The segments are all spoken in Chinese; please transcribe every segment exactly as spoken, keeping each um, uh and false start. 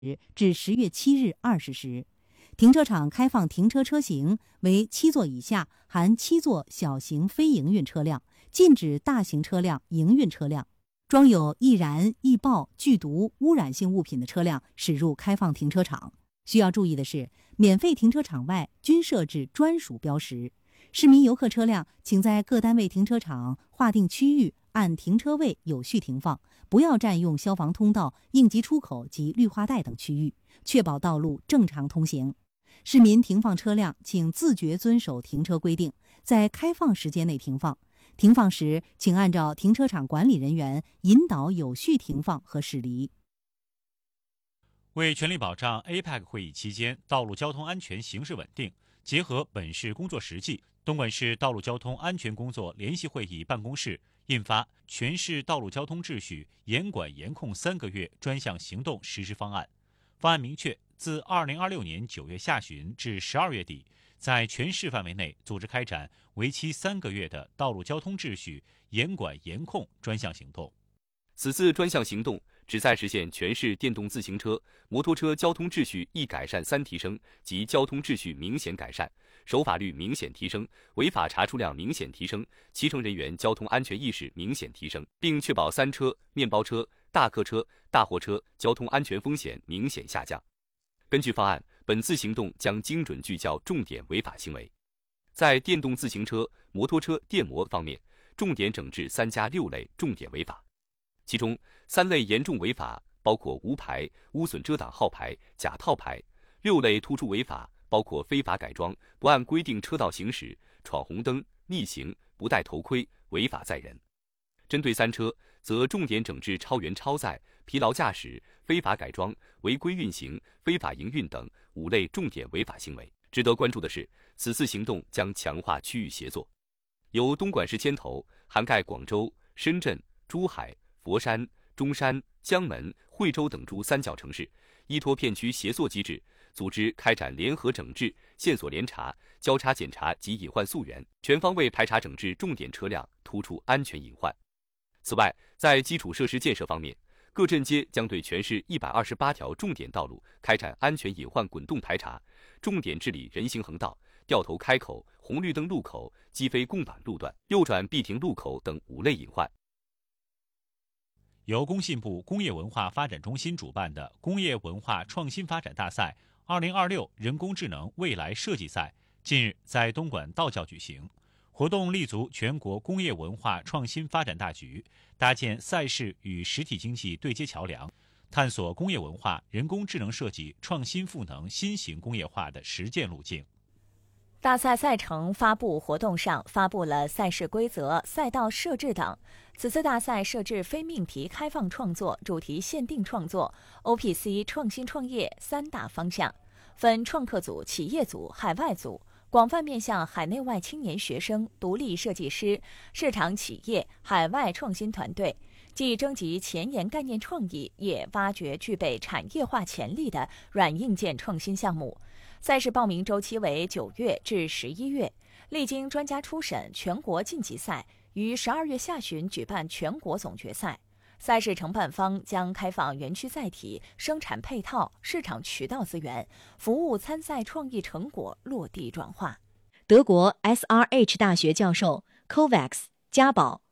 至十月七日二十时。停车场开放停车车型为七座以下含七座小型非营运车辆，禁止大型车辆、营运车辆。装有易燃、易爆、剧毒、污染性物品的车辆驶入开放停车场。需要注意的是，免费停车场外均设置专属标识。市民游客车辆请在各单位停车场划定区域按停车位有序停放，不要占用消防通道、应急出口及绿化带等区域，确保道路正常通行。市民停放车辆请自觉遵守停车规定，在开放时间内停放。停放时，请按照停车场管理人员引导有序停放和驶离。 为全力保障 A P E C 会议期间道路交通安全形势稳定，结合本市工作实际，东莞市道路交通安全工作联席会议办公室印发《全市道路交通秩序严管严控三个月专项行动实施方案》。方案明确，自二零二六年九月下旬至十二月底，在全市范围内组织开展为期三个月的道路交通秩序严管严控专项行动。 此次专项行动旨在实现全市电动自行车、摩托车交通秩序一改善三提升及交通秩序明显改善、守法率明显提升、违法查处量明显提升、骑乘人员交通安全意识明显提升，并确保三车、面包车、大客车、大货车交通安全风险明显下降。根据方案，本次行动将精准聚焦重点违法行为。在电动自行车、摩托车电摩方面，重点整治三加六类重点违法。其中，三类严重违法包括无牌、污损遮挡号牌、假套牌；六类突出违法包括非法改装、不按规定车道行驶、闯红灯、逆行、不戴头盔、违法载人。针对三车，则重点整治超员超载、疲劳驾驶、非法改装、违规运行、非法营运等五类重点违法行为。值得关注的是，此次行动将强化区域协作，由东莞市牵头，涵盖广州、深圳、珠海、佛山、中山、江门、惠州等珠三角城市，依托片区协作机制，组织开展联合整治、线索联查、交叉检查及隐患溯源，全方位排查整治重点车辆突出安全隐患。此外，在基础设施建设方面，各镇街将对全市一百二十八条重点道路开展安全隐患滚动排查，重点治理人行横道、掉头开口、红绿灯路口、机非共板路段、右转必停路口等五类隐患。 由工信部工业文化发展中心主办的工业文化创新发展大赛二零二六人工智能未来设计赛近日在东莞道教举行。活动立足全国工业文化创新发展大局，搭建赛事与实体经济对接桥梁，探索工业文化、人工智能设计创新赋能新型工业化的实践路径。 大赛赛程发布活动上发布了赛事规则、赛道设置等。此次大赛设置非命题开放创作、主题限定创作、O P C 创新创业三大方向，分创客组、企业组、海外组，广泛面向海内外青年学生、独立设计师、市场企业、海外创新团队，既征集前沿概念创意，也挖掘具备产业化潜力的软硬件创新项目。赛事报名周期为九月至十一月，历经专家初审，全国晋级赛于十二月下旬举办全国总决赛。赛事承办方将开放园区载体、生产配套、市场渠道资源，服务参赛创意成果落地转化。 德国 S R H 大学教授 Kovacs 家宝，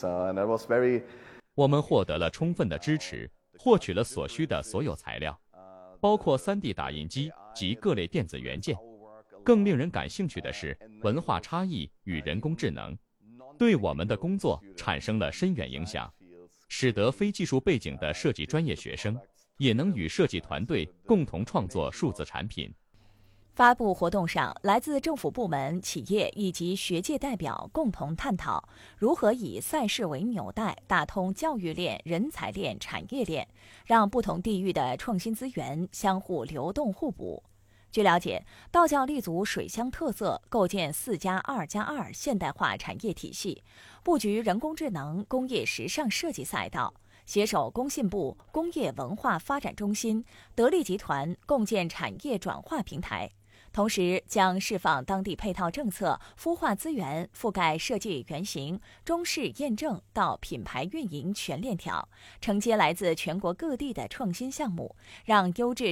我们获得了充分的支持，获取了所需的所有材料，包括 三 D 打印机及各类电子元件。更令人感兴趣的是，文化差异与人工智能对我们的工作产生了深远影响，使得非技术背景的设计专业学生也能与设计团队共同创作数字产品。 发布活动上，来自政府部门、企业以及学界代表共同探讨如何以赛事为纽带，打通教育链、人才链、产业链，让不同地域的创新资源相互流动互补。据了解，道教立足水乡特色，构建四加二加二现代化产业体系，布局人工智能、工业时尚设计赛道，携手工信部工业文化发展中心、得力集团，共建产业转化平台。 同时将释放当地配套政策，孵化资源，覆盖设计原型、中试验证到品牌运营全链条，承接来自全国各地的创新项目，让优质